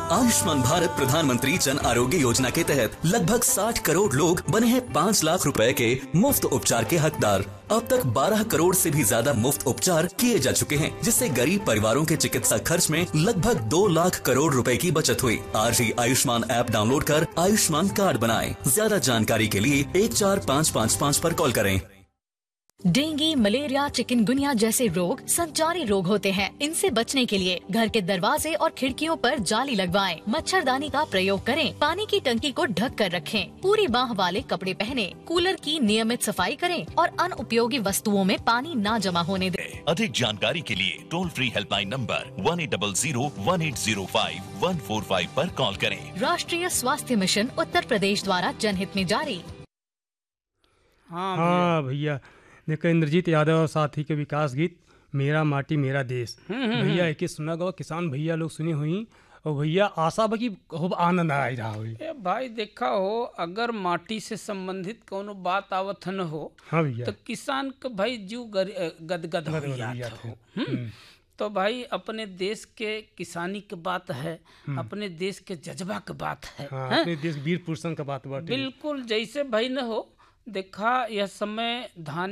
आयुष्मान भारत प्रधानमंत्री जन आरोग्य योजना के तहत लगभग 60 करोड़ लोग बने हैं 5 लाख रुपए के मुफ्त उपचार के हकदार। अब तक 12 करोड़ से भी ज्यादा मुफ्त उपचार किए जा चुके हैं, जिससे गरीब परिवारों के चिकित्सा खर्च में लगभग 2 लाख करोड़ रुपए की बचत हुई। आज ही आयुष्मान ऐप डाउनलोड कर आयुष्मान कार्ड बनाएं। ज्यादा जानकारी के लिए 14555 पर कॉल करें। डेंगू, मलेरिया, चिकनगुनिया जैसे रोग संचारी रोग होते हैं। इनसे बचने के लिए घर के दरवाजे और खिड़कियों पर जाली लगवाएं। मच्छरदानी का प्रयोग करें। पानी की टंकी को ढक कर रखें। पूरी बाह वाले कपड़े पहने। कूलर की नियमित सफाई करें और अनुपयोगी वस्तुओं में पानी ना जमा होने दें। अधिक जानकारी के लिए टोल फ्री हेल्पलाइन नंबर 1800-1805-145 पर कॉल करें। राष्ट्रीय स्वास्थ्य मिशन उत्तर प्रदेश द्वारा जनहित में जारी। हाँ भैया, देखो इंद्रजीत यादव और साथी के विकास गीत मेरा माटी मेरा देश। भैया एक सुना गो किसान भैया लोग सुनी हुई और भैया आशा बा की खूब आनंद आ रहा हुई। भाई देखा हो, अगर माटी से संबंधित कोनो बात आवत न हो, हाँ भैया, तो किसान के भाई जीव गदगद हो जात हो। तो भाई अपने देश के किसानी की बात है, अपने देश के जज्बा की बात है, अपने देश वीर पुरुषन का बात बात बिल्कुल। जैसे भाई न हो, देखा यह समय धान